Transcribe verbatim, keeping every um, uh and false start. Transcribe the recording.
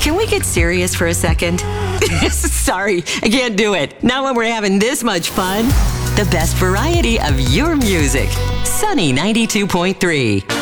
can we get serious for a second? Sorry, I can't do it. Not when we're having this much fun. The best variety of your music. Sunny ninety-two point three.